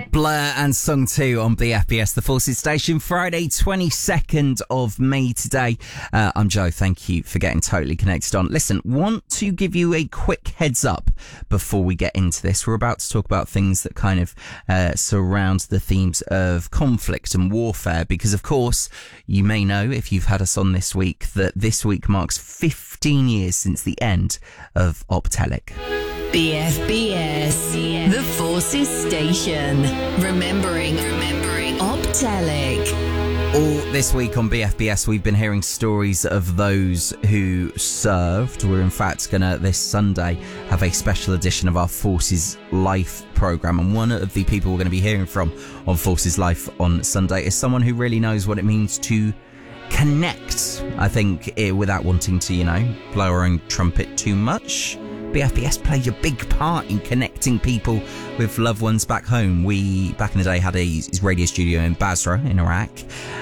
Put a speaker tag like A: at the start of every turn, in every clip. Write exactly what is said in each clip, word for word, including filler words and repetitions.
A: Blur and Song two on B F B S, the Forces Station, Friday, twenty-second of May today. Uh, I'm Joe. Thank you for getting totally connected on. Listen, want to give you a quick heads up before we get into this. We're about to talk about things that kind of uh, surround the themes of conflict and warfare, because, of course, you may know, if you've had us on this week, that this week marks fifteen years since the end of Optelic.
B: B F B S, the Forces Station. Remembering, remembering Optelic.
A: All this week on B F B S, we've been hearing stories of those who served. We're in fact going to, this Sunday, have a special edition of our Forces Life programme. And one of the people we're going to be hearing from on Forces Life on Sunday is someone who really knows what it means to connect. I think, eh, without wanting to, you know, blow our own trumpet too much, B F B S played a big part in connecting people with loved ones back home. We, back in the day, had a radio studio in Basra in Iraq,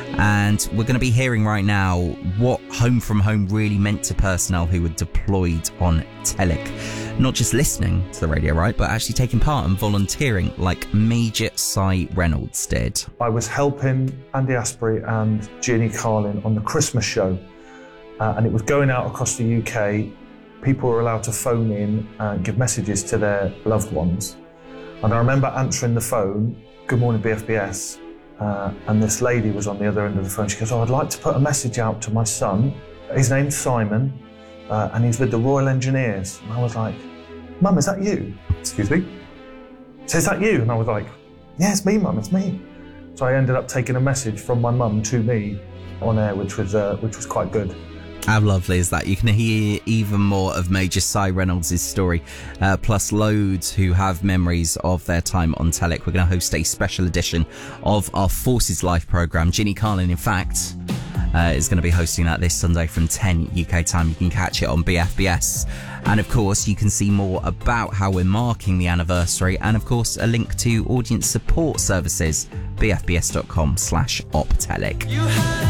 A: and we're going to be hearing right now what Home from Home really meant to personnel who were deployed on Telic. Not just listening to the radio, right, but actually taking part and volunteering like Major Cy Reynolds did.
C: I was helping Andy Asprey and Jeannie Carlin on the Christmas show, uh, and it was going out across the U K. People were allowed to phone in and give messages to their loved ones. And I remember answering the phone, "Good morning, B F B S." Uh, and this lady was on the other end of the phone. She goes, "Oh, I'd like to put a message out to my son. His name's Simon, uh, and he's with the Royal Engineers." And I was like, "Mum, is that you?" "Excuse me?" "So is that you?" And I was like, "Yeah, it's me, Mum, it's me." So I ended up taking a message from my mum to me on air, which was uh, which was quite good.
A: How lovely is that? You can hear even more of Major Cy Reynolds' story, uh, plus loads who have memories of their time on Telic. We're going to host a special edition of our Forces Life programme. Jeannie Carlin, in fact, uh, is going to be hosting that this Sunday from ten U K time. You can catch it on B F B S. And, of course, you can see more about how we're marking the anniversary and, of course, a link to audience support services, bfbs.com slash optelic.